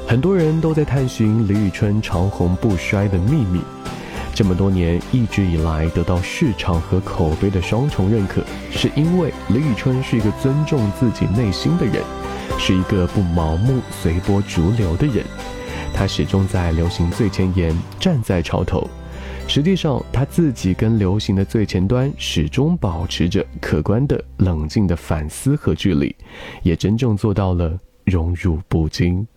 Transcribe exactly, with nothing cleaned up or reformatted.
很多人都在探寻李宇春长红不衰的秘密。这么多年一直以来得到市场和口碑的双重认可，是因为李宇春是一个尊重自己内心的人，是一个不盲目随波逐流的人。她始终在流行最前沿，站在潮头。实际上她自己跟流行的最前端始终保持着可观的冷静的反思和距离，也真正做到了荣辱不惊。